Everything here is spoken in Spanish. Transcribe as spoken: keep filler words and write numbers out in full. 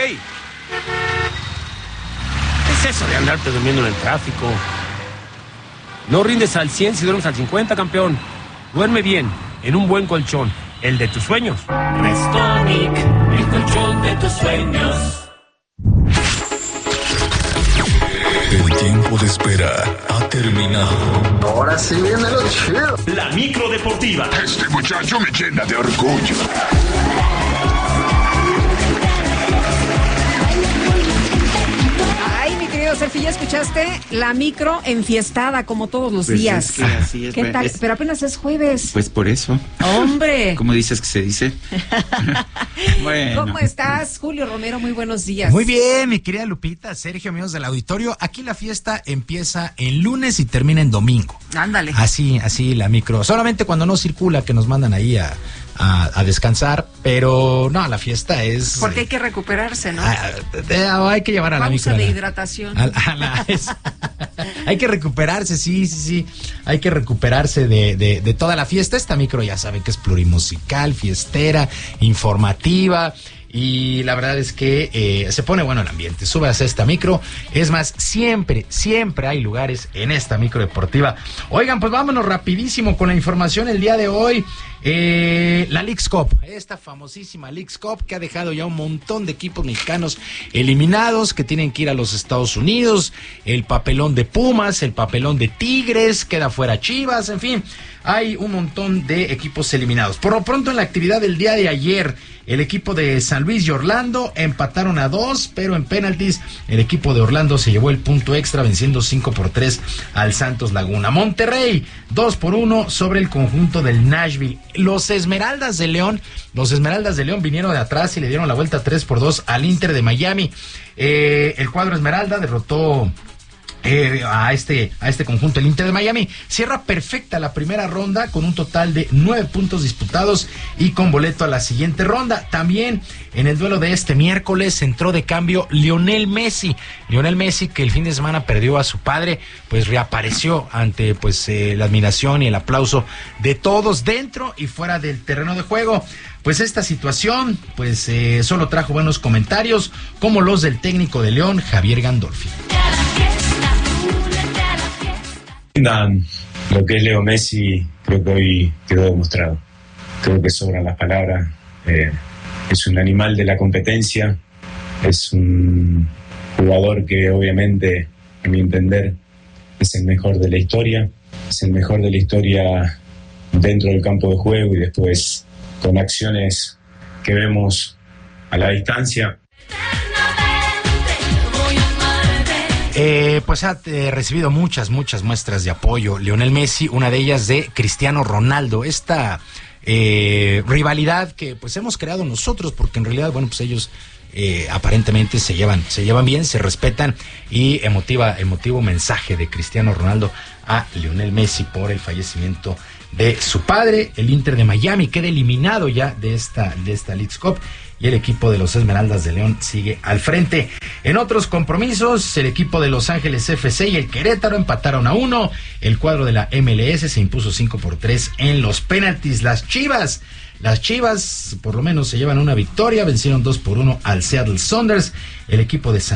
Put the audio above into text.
¿Qué es eso de andarte durmiendo en el tráfico? No rindes al cien si duermes al cincuenta, campeón. Duerme bien, en un buen colchón, el de tus sueños. Restonic, el colchón de tus sueños. El tiempo de espera ha terminado. Ahora sí viene lo chido. La micro deportiva. Este muchacho me llena de orgullo. Ay, mi querido Serfi, ¿ya escuchaste? La micro enfiestada como todos los pues días. Es que así es, ¿Qué tal? es, Pero apenas es jueves. Pues por eso. ¡Hombre! ¿Cómo dices que se dice? Bueno. ¿Cómo estás, Julio Romero? Muy buenos días. Muy bien, mi querida Lupita, Sergio, amigos del auditorio. Aquí la fiesta empieza en lunes y termina en domingo. Ándale. Así, así la micro. Solamente cuando no circula, que nos mandan ahí a, a, a descansar. Pero no, la fiesta es... Porque hay que recuperarse, ¿no? A, a, hay que llevar a la Pausa micro. de a la, hidratación. A, a la, es, hay que recuperarse, sí, sí, sí. Hay que recuperarse de, de, de toda la fiesta. Esta micro ya saben que es plurimusical, fiestera, informativa. Y la verdad es que eh, se pone bueno el ambiente. Subas a esta micro. Es más, siempre, siempre hay lugares en esta micro deportiva. Oigan, pues vámonos rapidísimo con la información el día de hoy. Eh, la Leagues Cup, esta famosísima Leagues Cup que ha dejado ya un montón de equipos mexicanos eliminados, que tienen que ir a los Estados Unidos. El papelón de Pumas, el papelón de Tigres, queda fuera Chivas, en fin. Hay un montón de equipos eliminados. Por lo pronto, en la actividad del día de ayer, el equipo de San Luis y Orlando empataron a dos, pero en penaltis el equipo de Orlando se llevó el punto extra venciendo cinco por tres al Santos Laguna. Monterrey, dos por uno sobre el conjunto del Nashville. Los Esmeraldas de León, los Esmeraldas de León vinieron de atrás y le dieron la vuelta tres por dos al Inter de Miami. Eh, el cuadro Esmeralda derrotó Eh, a este a este conjunto, el Inter de Miami. Cierra perfecta la primera ronda con un total de nueve puntos disputados y con boleto a la siguiente ronda. También en el duelo de este miércoles entró de cambio Lionel Messi. Lionel Messi, que el fin de semana perdió a su padre, pues reapareció ante pues eh, la admiración y el aplauso de todos dentro y fuera del terreno de juego. Pues esta situación pues eh, solo trajo buenos comentarios, como los del técnico de León, Javier Gandolfi. Lo que es Leo Messi creo que hoy quedó demostrado. Creo que sobran las palabras. Eh, es un animal de la competencia, es un jugador que obviamente, a mi entender, es el mejor de la historia, es el mejor de la historia dentro del campo de juego y después con acciones que vemos a la distancia. Eh, pues ha eh, recibido muchas, muchas muestras de apoyo Lionel Messi, una de ellas de Cristiano Ronaldo. Esta eh, rivalidad que pues hemos creado nosotros, porque en realidad, bueno, pues ellos eh, aparentemente se llevan, se llevan bien, se respetan, y emotiva, emotivo mensaje de Cristiano Ronaldo a Lionel Messi por el fallecimiento de su padre. El Inter de Miami queda eliminado ya de esta, de esta Leagues Cup, y el equipo de los Esmeraldas de León sigue al frente. En otros compromisos, el equipo de Los Ángeles F C y el Querétaro empataron a uno. El cuadro de la M L S se impuso cinco por tres en los penaltis. Las Chivas, las Chivas por lo menos se llevan una victoria, vencieron dos por uno al Seattle Sounders. El equipo de San